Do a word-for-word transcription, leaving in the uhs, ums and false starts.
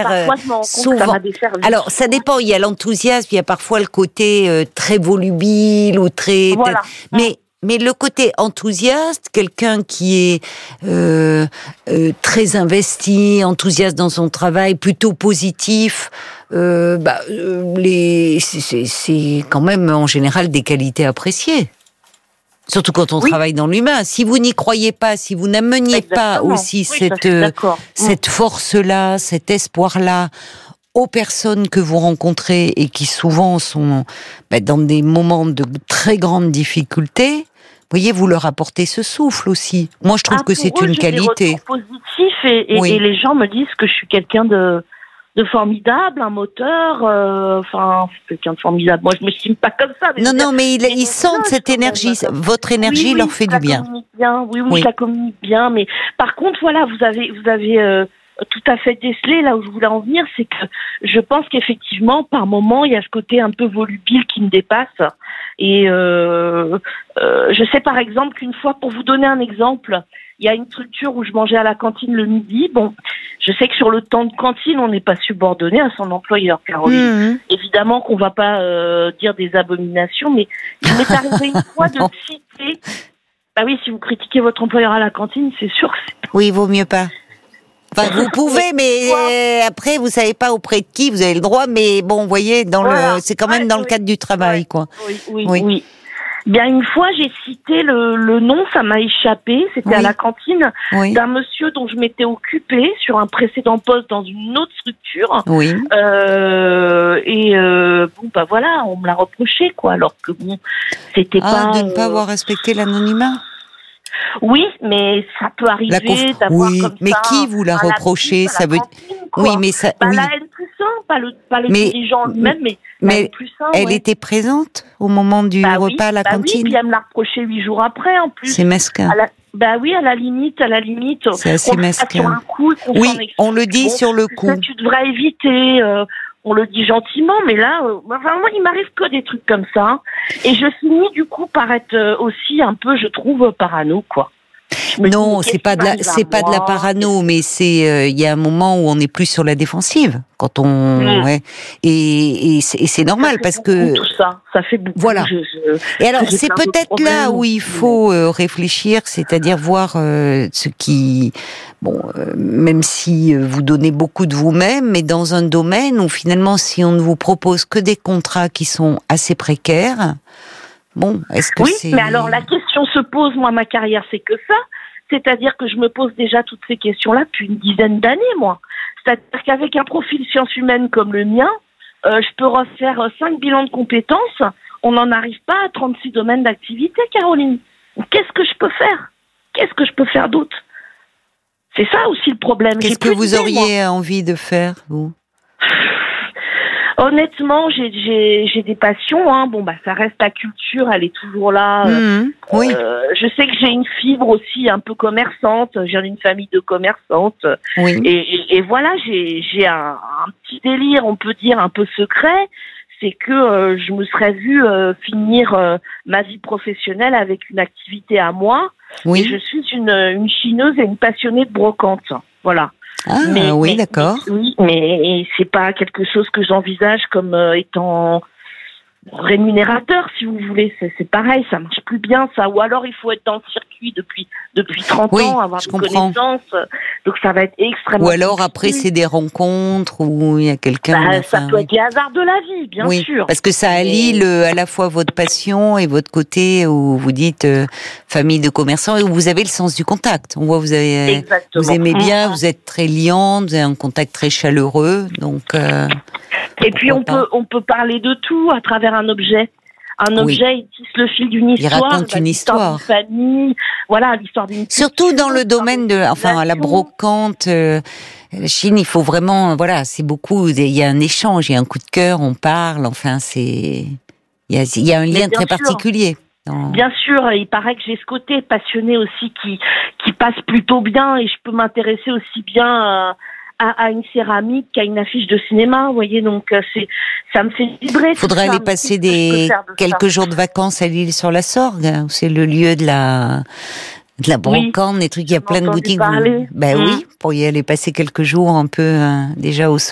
dire, parfois, je me rends compte souvent. que ça m'a desservi. Alors, ça dépend. Il y a l'enthousiasme, il y a parfois le côté euh, très volubile ou très. Voilà. Mais mais le côté enthousiaste, quelqu'un qui est euh, euh, très investi, enthousiaste dans son travail, plutôt positif. Euh, bah, euh, les, c'est, c'est, c'est quand même en général des qualités appréciées. Surtout quand on oui. travaille dans l'humain. Si vous n'y croyez pas, si vous n'ameniez pas aussi oui, cette, euh, cette force-là, cet espoir-là aux personnes que vous rencontrez et qui souvent sont bah, dans des moments de très grandes difficultés, vous voyez, vous leur apportez ce souffle aussi. Moi, je trouve ah, que c'est eux, une j'ai qualité. Des retours positifs et, et, oui. et les gens me disent que je suis quelqu'un de de formidable, un moteur, euh, enfin, quelqu'un de formidable. Moi, je me estime pas comme ça. Mais non, non, dire, mais ils, ils sentent cette énergie. Même. Votre énergie oui, oui, leur fait du bien. bien. Oui, oui, oui, je la communique bien. Mais par contre, voilà, vous avez, vous avez euh, tout à fait décelé là où je voulais en venir, c'est que je pense qu'effectivement, par moment, il y a ce côté un peu volubile qui me dépasse. Et euh, euh, je sais par exemple qu'une fois, pour vous donner un exemple, il y a une structure où je mangeais à la cantine le midi. Bon, je sais que sur le temps de cantine, on n'est pas subordonné à son employeur, Caroline. Mmh. Évidemment qu'on va pas euh, dire des abominations, mais il m'est arrivé une fois de citer. Bah oui, si vous critiquez votre employeur à la cantine, c'est sûr que c'est... Oui, il vaut mieux pas. Enfin, vous pouvez, mais euh, après, vous savez pas auprès de qui vous avez le droit. Mais bon, vous voyez, dans voilà. le, c'est quand même ouais, dans oui. le cadre du travail, ouais. quoi. Oui, oui, oui. oui. Bien, une fois, j'ai cité le, le nom, ça m'a échappé. C'était oui. à la cantine oui. d'un monsieur dont je m'étais occupée sur un précédent poste dans une autre structure. Oui. Euh, et euh, bon, bah voilà, on me l'a reproché, quoi. Alors que bon, c'était ah, pas de ne pas euh... avoir respecté l'anonymat. Oui, mais ça peut arriver conf... d'avoir oui, comme mais ça. qui vous l'a reproché? Ça veut. Cantine, oui, mais ça. Bah, oui. La N plus un, pas le, pas le mais... dirigeant lui-même, mais, mais la N plus un. Elle ouais. était présente au moment du bah, repas oui, à la bah cantine. Oui, puis elle me l'a reproché huit jours après, en plus. C'est mesquin. La... Bah oui, à la limite, à la limite. C'est assez mesquin. Sur un coup, qu'on oui, on le dit bon, sur le coup. Ça, tu devrais éviter. Euh, on le dit gentiment, mais là, euh, vraiment, il m'arrive que des trucs comme ça. Et je finis du coup par être euh, aussi un peu, je trouve, parano, quoi. Non, dis, c'est pas de la, c'est pas de la parano, mais c'est, il euh, y a un moment où on est plus sur la défensive quand on, mmh. ouais, et, et, c'est, et c'est normal parce que tout ça, ça fait beaucoup. Voilà. Je, je, et alors, c'est peut-être là où il faut euh, réfléchir, c'est-à-dire voir euh, ce qui, bon, euh, même si vous donnez beaucoup de vous-même, mais dans un domaine où finalement, si on ne vous propose que des contrats qui sont assez précaires. Bon, est-ce que oui, c'est... mais alors la question se pose, moi, ma carrière, c'est que ça. C'est-à-dire que je me pose déjà toutes ces questions-là depuis une dizaine d'années, moi. C'est-à-dire qu'avec un profil sciences humaines comme le mien, euh, je peux refaire cinq bilans de compétences. On n'en arrive pas à trente-six domaines d'activité, Caroline. Qu'est-ce que je peux faire? Qu'est-ce que je peux faire d'autre? C'est ça aussi le problème. Qu'est-ce que vous auriez moi. envie de faire, vous? Honnêtement, j'ai, j'ai, j'ai des passions. Hein. Bon, bah, ça reste la culture, elle est toujours là. Mmh, oui. Euh, je sais que j'ai une fibre aussi un peu commerçante. Je viens d'une famille de commerçantes. Oui. Et, et, et voilà, j'ai, j'ai un, un petit délire, on peut dire un peu secret. C'est que euh, je me serais vue euh, finir euh, ma vie professionnelle avec une activité à moi. Oui. Et je suis une, une chineuse et une passionnée de brocante. Voilà. Ah mais, oui, mais, d'accord. Mais, oui, mais c'est pas quelque chose que j'envisage comme euh, étant rémunérateur, si vous voulez. C'est, c'est pareil, ça marche plus bien, ça. Ou alors, il faut être dans le circuit depuis depuis trente oui, ans, avoir des comprends. connaissances. Donc, ça va être extrêmement Ou alors, difficile. après, c'est des rencontres où il y a quelqu'un... Bah, enfin, ça peut oui. être les hasards de la vie, bien oui, sûr. parce que ça allie mais... le, à la fois votre passion et votre côté où vous dites euh, famille de commerçants et où vous avez le sens du contact. On voit vous avez, Exactement. vous aimez bien, mmh. vous êtes très liante, vous avez un contact très chaleureux, donc... Euh, et puis, on peut, on peut parler de tout à travers un objet. Un objet, oui. il tisse le fil d'une histoire. Il raconte une histoire. D'une famille, voilà, l'histoire d'une Surtout culture, dans le domaine de, enfin, la brocante, euh, la Chine, il faut vraiment, voilà, c'est beaucoup, il y a un échange, il y a un coup de cœur, on parle, enfin, c'est, il y a, il y a un lien très sûr. particulier. Dans... Bien sûr, il paraît que j'ai ce côté passionné aussi qui, qui passe plutôt bien et je peux m'intéresser aussi bien à, à, à une céramique qu'à une affiche de cinéma, vous voyez, donc c'est, ça me fait vibrer. Il faudrait aller passer des, de quelques ça. jours de vacances à l'île sur la Sorgue, hein, c'est le lieu de la, de la brocante, oui, des trucs, il y a plein de boutiques. Vous... Ben mmh. oui, pour y aller passer quelques jours un peu, euh, déjà au